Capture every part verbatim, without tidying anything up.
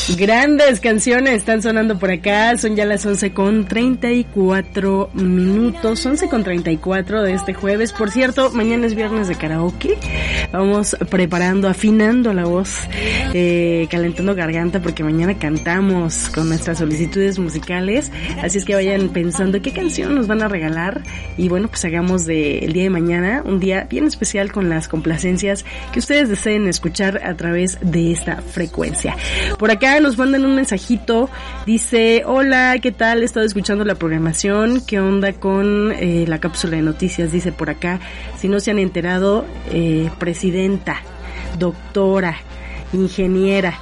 Grandes canciones están sonando por acá. Son ya las once con treinta y cuatro minutos, once con treinta y cuatro de este jueves. Por cierto, mañana es viernes de karaoke. Vamos preparando, afinando la voz, eh, calentando garganta, porque mañana cantamos con nuestras solicitudes musicales. Así es que vayan pensando qué canción nos van a regalar. Y bueno, pues hagamos de el día de mañana un día bien especial con las complacencias que ustedes deseen escuchar a través de esta frecuencia. Por acá nos mandan un mensajito, dice: hola, ¿qué tal? He estado escuchando la programación, ¿qué onda con eh, la cápsula de noticias? Dice por acá, si no se han enterado, eh, presidenta, doctora, ingeniera,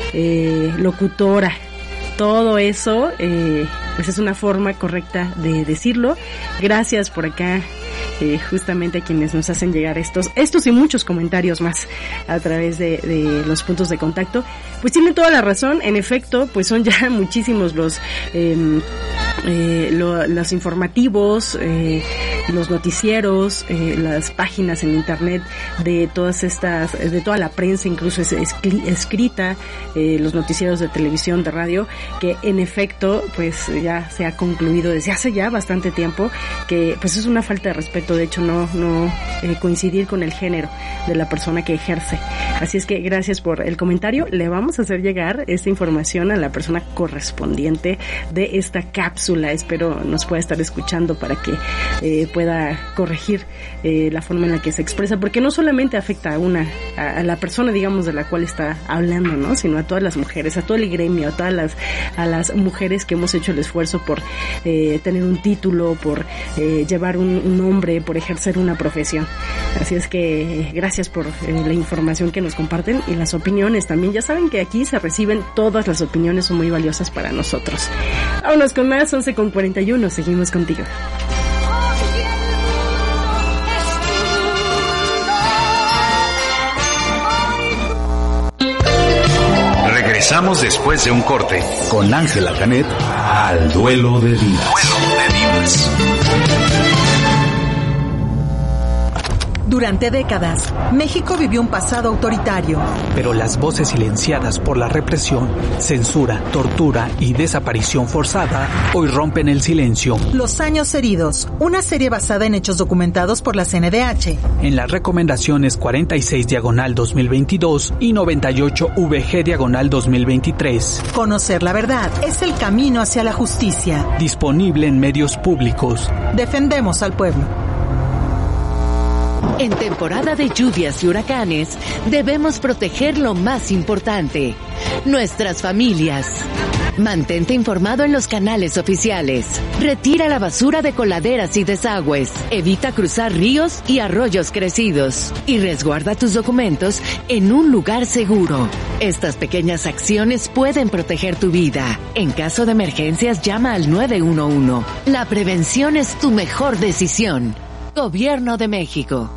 eh, locutora, todo eso, eh, pues es una forma correcta de decirlo. Gracias por acá. Eh, justamente a quienes nos hacen llegar estos estos y muchos comentarios más a través de, de los puntos de contacto. Pues tienen toda la razón, en efecto, pues son ya muchísimos los eh, eh, lo, los informativos, eh, los noticieros, eh, las páginas en internet de todas estas, de toda la prensa, incluso es escrita, eh, los noticieros de televisión, de radio, que en efecto pues ya se ha concluido desde hace ya bastante tiempo que pues es una falta de respeto, de hecho no no eh, coincidir con el género de la persona que ejerce. Así es que gracias por el comentario, le vamos a hacer llegar esta información a la persona correspondiente de esta cápsula. Espero nos pueda estar escuchando para que eh, pueda corregir eh, la forma en la que se expresa, porque no solamente afecta a una, a, a la persona, digamos, de la cual está hablando, ¿no? Sino a todas las mujeres, a todo el gremio, a todas las, a las mujeres que hemos hecho el esfuerzo por eh, tener un título, por eh, llevar un, un nombre, por ejercer una profesión. Así es que eh, gracias por eh, la información que nos comparten y las opiniones también. Ya saben que aquí se reciben todas las opiniones, son muy valiosas para nosotros. Vámonos con más, once con cuarenta y uno, seguimos contigo. Regresamos después de un corte con Ángela Canet al Duelo de Divas. Duelo de Divas. Durante décadas, México vivió un pasado autoritario. Pero las voces silenciadas por la represión, censura, tortura y desaparición forzada hoy rompen el silencio. Los años heridos, una serie basada en hechos documentados por la C N D H. En las recomendaciones cuarenta y seis diagonal dos mil veintidós y noventa y ocho V G diagonal dos mil veintitrés. Conocer la verdad es el camino hacia la justicia. Disponible en medios públicos. Defendemos al pueblo. En temporada de lluvias y huracanes, debemos proteger lo más importante, nuestras familias. Mantente informado en los canales oficiales. Retira la basura de coladeras y desagües. Evita cruzar ríos y arroyos crecidos. Y resguarda tus documentos en un lugar seguro. Estas pequeñas acciones pueden proteger tu vida. En caso de emergencias, llama al nueve uno uno. La prevención es tu mejor decisión. Gobierno de México.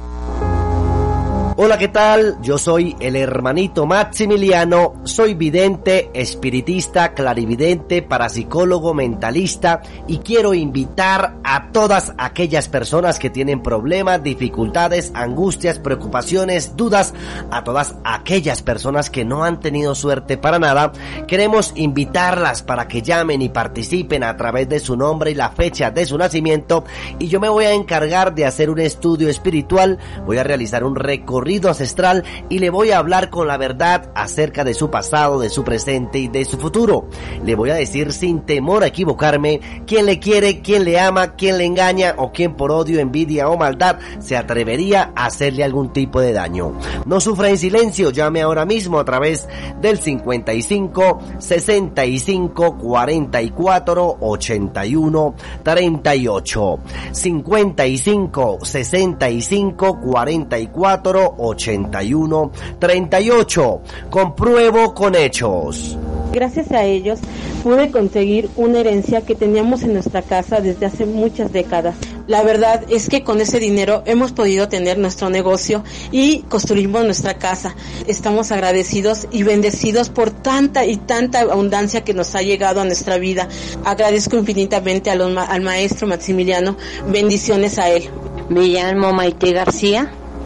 Hola, ¿qué tal? Yo soy el hermanito Maximiliano, soy vidente, espiritista, clarividente, parapsicólogo, mentalista y quiero invitar a todas aquellas personas que tienen problemas, dificultades, angustias, preocupaciones, dudas, a todas aquellas personas que no han tenido suerte para nada. Queremos invitarlas para que llamen y participen a través de su nombre y la fecha de su nacimiento y yo me voy a encargar de hacer un estudio espiritual, voy a realizar un recorrido ancestral y le voy a hablar con la verdad acerca de su pasado, de su presente y de su futuro. Le voy a decir sin temor a equivocarme quién le quiere, quién le ama, quién le engaña o quién por odio, envidia o maldad se atrevería a hacerle algún tipo de daño. No sufra en silencio, llame ahora mismo a través del cincuenta y cinco, sesenta y cinco, cuarenta y cuatro, ochenta y uno, treinta y ocho. cincuenta y cinco, sesenta y cinco, cuarenta y cuatro, ochenta y uno, treinta y ocho. Compruebo con hechos. Gracias a ellos pude conseguir una herencia que teníamos en nuestra casa desde hace muchas décadas. La verdad es que con ese dinero hemos podido tener nuestro negocio y construimos nuestra casa. Estamos agradecidos y bendecidos por tanta y tanta abundancia que nos ha llegado a nuestra vida. Agradezco infinitamente a los, al maestro Maximiliano. Bendiciones a él. Me llamo Maite García.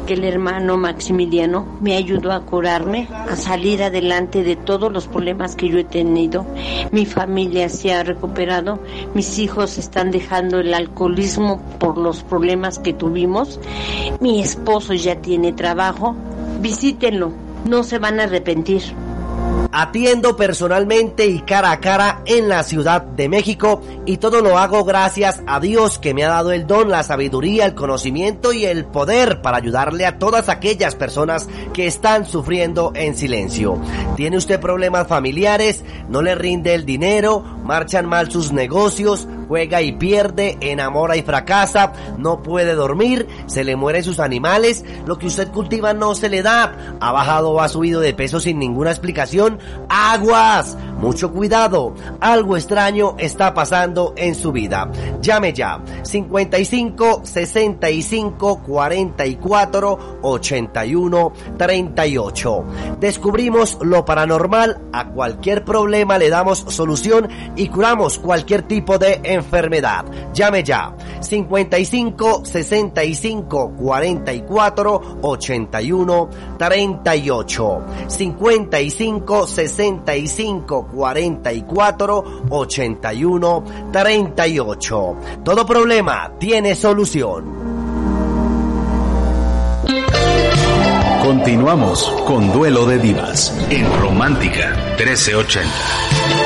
que el hermano Maximiliano me ayudó a curarme, a salir adelante de todos los problemas que yo he tenido. Mi familia se ha recuperado, mis hijos están dejando el alcoholismo por los problemas que tuvimos, mi esposo ya tiene trabajo. Visítenlo, no se van a arrepentir. Atiendo personalmente y cara a cara en la Ciudad de México y todo lo hago gracias a Dios que me ha dado el don, la sabiduría, el conocimiento y el poder para ayudarle a todas aquellas personas que están sufriendo en silencio. ¿Tiene usted problemas familiares? ¿No le rinde el dinero? ¿Marchan mal sus negocios? ¿Juega y pierde? ¿Enamora y fracasa? ¿No puede dormir? ¿Se le mueren sus animales? ¿Lo que usted cultiva no se le da? ¿Ha bajado o ha subido de peso sin ninguna explicación? ¡Aguas! Mucho cuidado, algo extraño está pasando en su vida. Llame ya, cincuenta y cinco, sesenta y cinco, cuarenta y cuatro, ochenta y uno, treinta y ocho. Descubrimos lo paranormal, a cualquier problema le damos solución y curamos cualquier tipo de enfermedad. Llame ya, cincuenta y cinco, sesenta y cinco, cuarenta y cuatro, ochenta y uno, treinta y ocho. cincuenta y cinco, sesenta y cinco, cuarenta y cuatro, ochenta y uno, treinta y ocho. Todo problema tiene solución. Continuamos con Duelo de Divas en Romántica trece ochenta.